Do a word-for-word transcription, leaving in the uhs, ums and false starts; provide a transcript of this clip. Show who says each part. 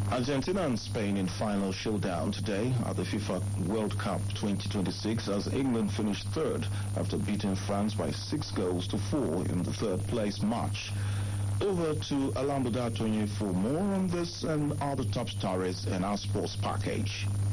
Speaker 1: Argentina and Spain in final showdown today at the FIFA World Cup twenty twenty-six as England finished third after beating France by six goals to four in the third place match. Over to Alambuda Tonye for more on this and other top stories in our sports package.